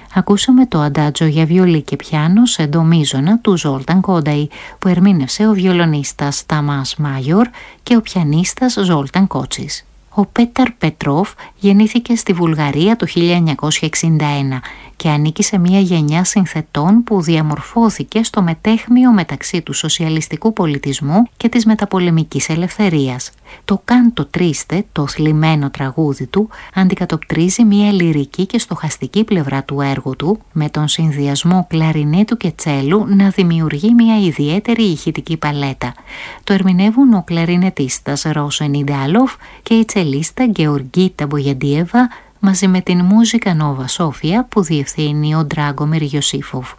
Ακούσαμε το αντάτζο για βιολί και πιάνο σε ντο μείζωνα του Ζόλταν Κόνταη, που ερμήνευσε ο βιολονίστας Ταμάς Μάγιορ και ο πιανίστας Ζόλταν Κότσις. Ο Πέταρ Πετρόφ γεννήθηκε στη Βουλγαρία το 1961 και ανήκει σε μια γενιά συνθετών που διαμορφώθηκε στο μετέχμιο μεταξύ του σοσιαλιστικού πολιτισμού και της μεταπολεμικής ελευθερίας. Το «Κάντο Τρίστε», το θλιμμένο τραγούδι του, αντικατοπτρίζει μια λυρική και στοχαστική πλευρά του έργου του, με τον συνδυασμό κλαρινέτου και τσέλου να δημιουργεί μια ιδιαίτερη ηχητική παλέτα. Το ερμηνεύουν ο κλαρινετίστας Ρόσο Νιντάλοφ και η τσελίστα Γεωργίτα Μπογιαντίεβα μαζί με την Μούζικα Νόβα Σόφια που διευθύνει ο Ντράγκομιρ Ιωσήφοφ.